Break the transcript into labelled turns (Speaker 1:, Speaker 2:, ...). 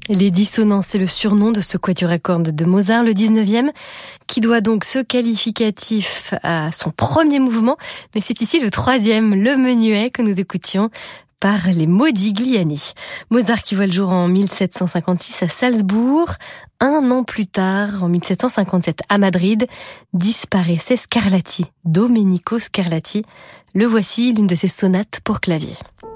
Speaker 1: Les dissonances, c'est le surnom de ce quatuor à cordes de Mozart, le 19e, qui doit donc ce qualificatif à son premier mouvement, mais c'est ici le 3e, le menuet que nous écoutions par les Modigliani. Mozart qui voit le jour en 1756 à Salzbourg. Un an plus tard, en 1757 à Madrid, disparaissait Scarlatti, Domenico Scarlatti. Le voici, l'une de ses sonates pour clavier.